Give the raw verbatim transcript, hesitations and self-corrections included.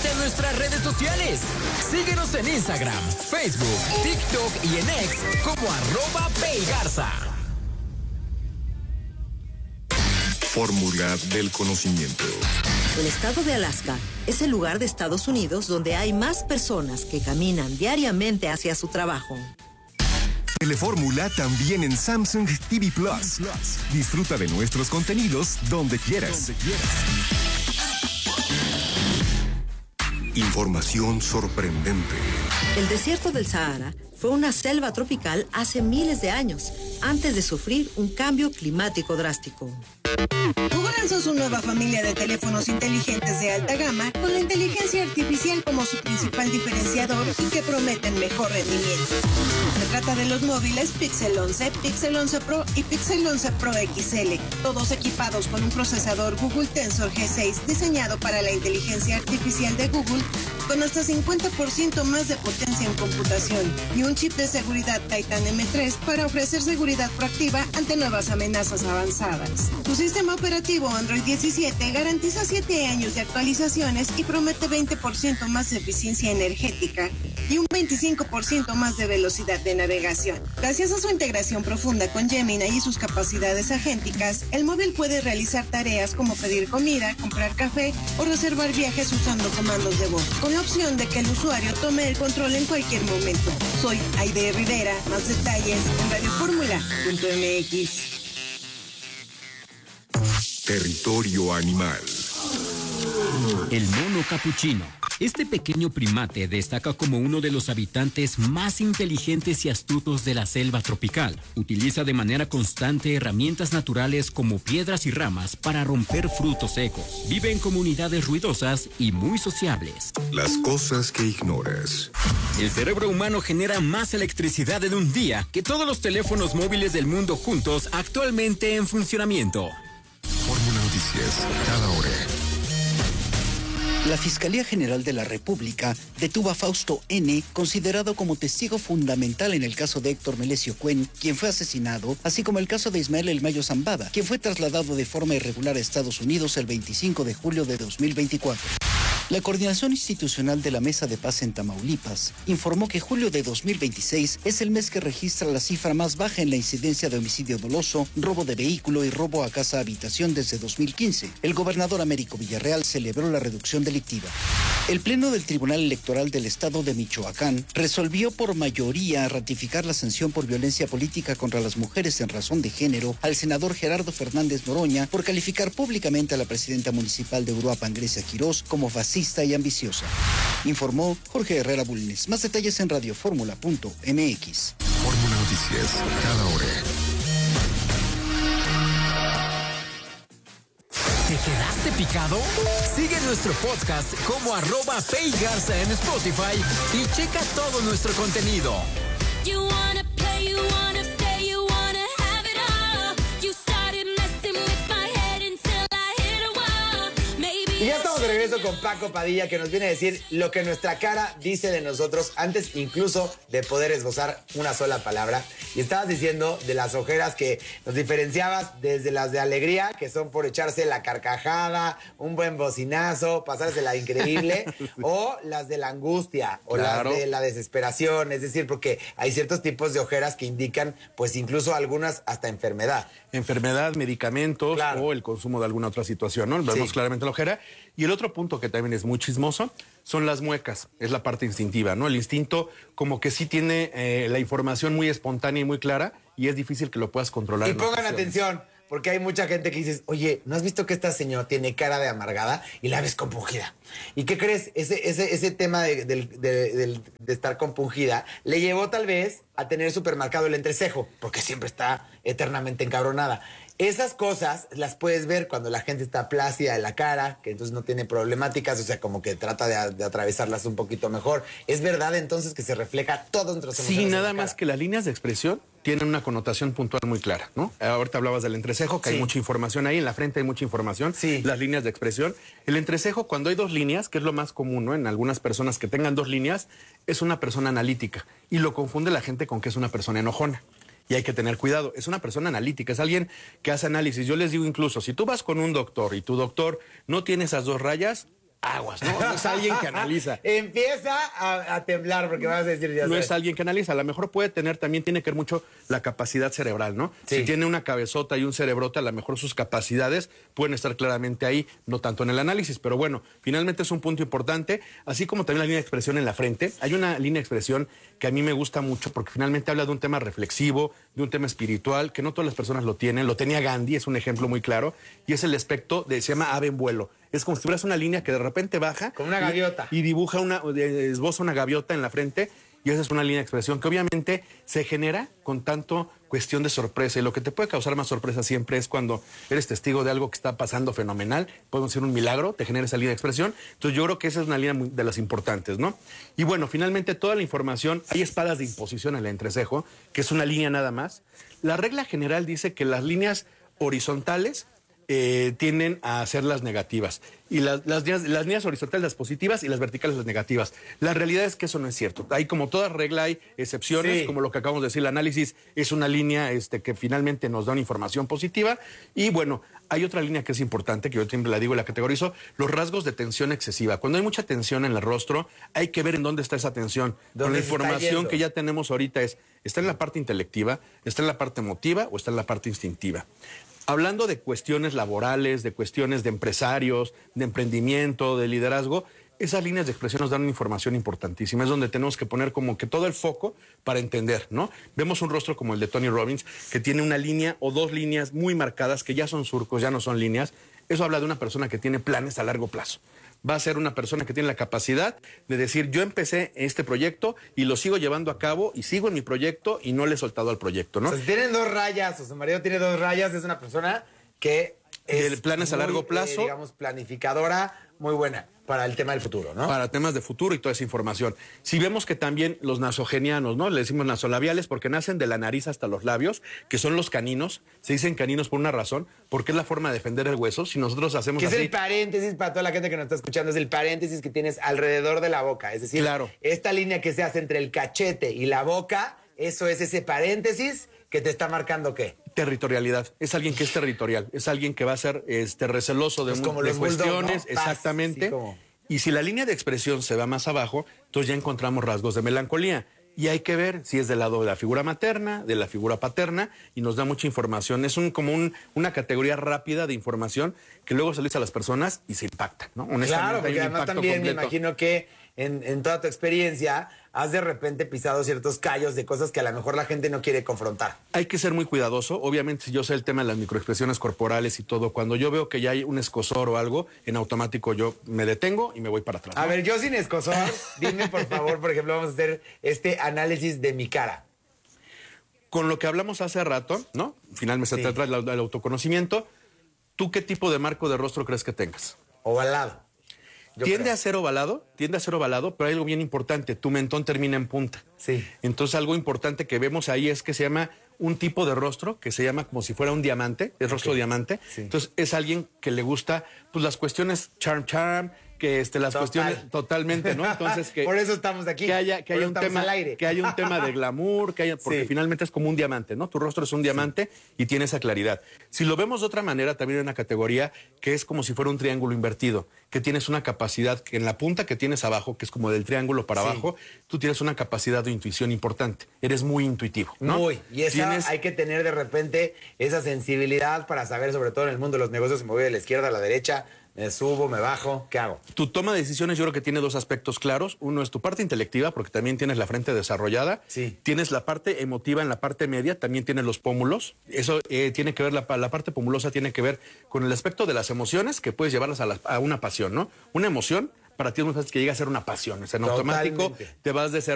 Únete a nuestras redes sociales. Síguenos en Instagram, Facebook, TikTok y en X como arroba Paygarza. Fórmula del conocimiento. El estado de Alaska es el lugar de Estados Unidos donde hay más personas que caminan diariamente hacia su trabajo. Telefórmula también en Samsung T V Plus. Disfruta de nuestros contenidos donde quieras. Información sorprendente. El desierto del Sahara fue una selva tropical hace miles de años, antes de sufrir un cambio climático drástico. Google lanzó su nueva familia de teléfonos inteligentes de alta gama con la inteligencia artificial como su principal diferenciador y que prometen mejor rendimiento. Se trata de los móviles Pixel once, Pixel once Pro y Pixel once Pro X L, todos equipados con un procesador Google Tensor G seis diseñado para la inteligencia artificial de Google con hasta cincuenta por ciento más de potencia en computación y un chip de seguridad Titan M tres para ofrecer seguridad proactiva ante nuevas amenazas avanzadas. Su sistema operativo Android diecisiete garantiza siete años de actualizaciones y promete veinte por ciento más de eficiencia energética y un veinticinco por ciento más de velocidad de navegación. Gracias a su integración profunda con Gemini y sus capacidades agénticas, el móvil puede realizar tareas como pedir comida, comprar café o reservar viajes usando comandos de voz, con la opción de que el usuario tome el control en cualquier momento. Soy Aide Rivera, más detalles en radio fórmula punto m x. Territorio animal. El mono capuchino. Este pequeño primate destaca como uno de los habitantes más inteligentes y astutos de la selva tropical. Utiliza de manera constante herramientas naturales como piedras y ramas para romper frutos secos. Vive en comunidades ruidosas y muy sociables. Las cosas que ignoras. El cerebro humano genera más electricidad en un día que todos los teléfonos móviles del mundo juntos actualmente en funcionamiento. Fórmula Noticias, cada hora. La Fiscalía General de la República detuvo a Fausto N., considerado como testigo fundamental en el caso de Héctor Melesio Cuen, quien fue asesinado, así como el caso de Ismael El Mayo Zambada, quien fue trasladado de forma irregular a Estados Unidos el veinticinco de julio de dos mil veinticuatro. La Coordinación Institucional de la Mesa de Paz en Tamaulipas informó que julio de dos mil veintiséis es el mes que registra la cifra más baja en la incidencia de homicidio doloso, robo de vehículo y robo a casa-habitación desde dos mil quince. El gobernador Américo Villarreal celebró la reducción delictiva. El Pleno del Tribunal Electoral del Estado de Michoacán resolvió por mayoría ratificar la sanción por violencia política contra las mujeres en razón de género al senador Gerardo Fernández Noroña por calificar públicamente a la presidenta municipal de Uruapan, Grecia Quirós, como fascista y ambiciosa. Informó Jorge Herrera Bulnes. Más detalles en radio fórmula punto m x. Fórmula Noticias, cada hora. ¿Te quedaste picado? Sigue nuestro podcast como arroba Paygarza en Spotify y checa todo nuestro contenido. You wanna play, you wanna stay, you wanna have it all. You started messing with my head until I hit a wall. Maybe y ya estamos de regreso con Paco Padilla, que nos viene a decir lo que nuestra cara dice de nosotros antes incluso de poder esbozar una sola palabra. Y estabas diciendo de las ojeras que nos diferenciabas desde las de alegría, que son por echarse la carcajada, un buen bocinazo, pasársela increíble, o las de la angustia, o claro, las de la desesperación. Es decir, porque hay ciertos tipos de ojeras que indican, pues incluso algunas hasta enfermedad. Enfermedad, medicamentos, claro, o el consumo de alguna otra situación, ¿no? Vemos sí. claramente la ojera. Y el otro punto que también es muy chismoso son las muecas, es la parte instintiva, ¿no? El instinto como que sí tiene eh, la información muy espontánea y muy clara y es difícil que lo puedas controlar. Y pongan atención, porque hay mucha gente que dices, oye, ¿no has visto que esta señora tiene cara de amargada y la ves compungida? ¿Y qué crees? Ese, ese, ese tema de, de, de, de, de estar compungida le llevó tal vez a tener supermercado el entrecejo, porque siempre está eternamente encabronada. Esas cosas las puedes ver cuando la gente está plácida de la cara, que entonces no tiene problemáticas, o sea, como que trata de, de atravesarlas un poquito mejor. ¿Es verdad entonces que se refleja todo entre los emociones? Sí, nada más que las líneas de expresión tienen una connotación puntual muy clara, ¿no? Ahorita hablabas del entrecejo, que sí. hay mucha información ahí, en la frente hay mucha información, sí. las líneas de expresión. El entrecejo, cuando hay dos líneas, que es lo más común, ¿no? En algunas personas que tengan dos líneas, es una persona analítica y lo confunde la gente con que es una persona enojona. Y hay que tener cuidado. Es una persona analítica, es alguien que hace análisis. Yo les digo incluso, si tú vas con un doctor y tu doctor no tiene esas dos rayas, aguas, ¿no? No es alguien que analiza. Empieza a, a temblar porque vas a decir ya No sabes. es alguien que analiza. A lo mejor puede tener, también tiene que ver mucho la capacidad cerebral, ¿no? Sí. Si tiene una cabezota y un cerebrote, a lo mejor sus capacidades pueden estar claramente ahí, no tanto en el análisis. Pero bueno, finalmente es un punto importante, así como también la línea de expresión en la frente. Hay una línea de expresión que a mí me gusta mucho porque finalmente habla de un tema reflexivo, de un tema espiritual, que no todas las personas lo tienen. Lo tenía Gandhi, es un ejemplo muy claro, y es el aspecto de, se llama ave en vuelo. Es como si tuvieras una línea que de repente baja. Como una gaviota. Y, y dibuja una, esboza una gaviota en la frente, y esa es una línea de expresión que obviamente se genera con tanto cuestión de sorpresa. Y lo que te puede causar más sorpresa siempre es cuando eres testigo de algo que está pasando fenomenal, podemos decir un milagro, te genera esa línea de expresión. Entonces yo creo que esa es una línea muy, de las importantes, ¿no? Y bueno, finalmente toda la información, hay espadas de imposición en el entrecejo, que es una línea nada más. La regla general dice que las líneas horizontales Eh, tienden a ser las negativas. Y las, las, líneas, las líneas horizontales las positivas y las verticales las negativas. La realidad es que eso no es cierto. Hay como toda regla, hay excepciones, sí. Como lo que acabamos de decir, el análisis es una línea este, que finalmente nos da una información positiva. Y bueno, hay otra línea que es importante, que yo siempre la digo y la categorizo, los rasgos de tensión excesiva. Cuando hay mucha tensión en el rostro, hay que ver en dónde está esa tensión. Con la información que ya tenemos ahorita es, ¿está en la parte intelectiva, está en la parte emotiva o está en la parte instintiva? Hablando de cuestiones laborales, de cuestiones de empresarios, de emprendimiento, de liderazgo, esas líneas de expresión nos dan una información importantísima. Es donde tenemos que poner como que todo el foco para entender, ¿no? Vemos un rostro como el de Tony Robbins, que tiene una línea o dos líneas muy marcadas, que ya son surcos, ya no son líneas. Eso habla de una persona que tiene planes a largo plazo. Va a ser una persona que tiene la capacidad de decir, yo empecé este proyecto y lo sigo llevando a cabo y sigo en mi proyecto y no le he soltado al proyecto, ¿no? O sea, si tienen dos rayas o su marido tiene dos rayas, es una persona que es de planes a largo plazo, eh, digamos, planificadora, muy buena para el tema del futuro, ¿no? Para temas de futuro y toda esa información. Si vemos que también los nasogenianos, ¿no? Le decimos nasolabiales porque nacen de la nariz hasta los labios, que son los caninos. Se dicen caninos por una razón, porque es la forma de defender el hueso. Si nosotros hacemos que así... es el paréntesis para toda la gente que nos está escuchando, es el paréntesis que tienes alrededor de la boca. Es decir, claro. Esta línea que se hace entre el cachete y la boca, eso es ese paréntesis que te está marcando ¿qué? Territorialidad. Es alguien que es territorial. Es alguien que va a ser este, receloso de, pues como de los cuestiones. Bulldog, ¿no? Exactamente. Paz, sí, como... Y si la línea de expresión se va más abajo, entonces ya encontramos rasgos de melancolía. Y hay que ver si es del lado de la figura materna, de la figura paterna, y nos da mucha información. Es un, como un, una categoría rápida de información que luego se le dice a las personas y se impacta, ¿no? Honestamente, claro, porque hay un además impacto también completo. me imagino que en, en toda tu experiencia has de repente pisado ciertos callos de cosas que a lo mejor la gente no quiere confrontar. Hay que ser muy cuidadoso. Obviamente, si yo sé el tema de las microexpresiones corporales y todo, cuando yo veo que ya hay un escozor o algo, en automático yo me detengo y me voy para atrás, ¿no? A ver, yo sin escozor, dime por favor, por ejemplo, vamos a hacer este análisis de mi cara. Con lo que hablamos hace rato, ¿no? Finalmente se trata del autoconocimiento. ¿Tú qué tipo de marco de rostro crees que tengas? Ovalado. Yo tiende creo. a ser ovalado, tiende a ser ovalado, pero hay algo bien importante, tu mentón termina en punta. Sí. Entonces algo importante que vemos ahí es que se llama un tipo de rostro que se llama como si fuera un diamante, es rostro okay. diamante. Sí. Entonces es alguien que le gusta pues las cuestiones charm charm, que este, las Total. cuestiones totalmente, ¿no? Entonces que por eso estamos aquí. Que haya, que haya un tema, al aire. que haya un tema de glamour, que haya, porque sí. finalmente es como un diamante, ¿no? Tu rostro es un diamante sí. y tiene esa claridad. Si lo vemos de otra manera, también hay una categoría que es como si fuera un triángulo invertido, que tienes una capacidad que en la punta que tienes abajo, que es como del triángulo para sí. abajo, tú tienes una capacidad de intuición importante. Eres muy intuitivo, ¿no? Muy. Y esa tienes... hay que tener de repente esa sensibilidad para saber, sobre todo en el mundo de los negocios, si me voy de la izquierda a la derecha, me subo, me bajo, ¿qué hago? Tu toma de decisiones yo creo que tiene dos aspectos claros. Uno es tu parte intelectiva, porque también tienes la frente desarrollada. Sí. Tienes la parte emotiva en la parte media, también tienes los pómulos. Eso eh, tiene que ver, la, la parte pomulosa tiene que ver con el aspecto de las emociones, que puedes llevarlas a, la, a una pasión, ¿no? Una emoción para ti es muy fácil que llegue a ser una pasión. O sea, en automático te vas de ser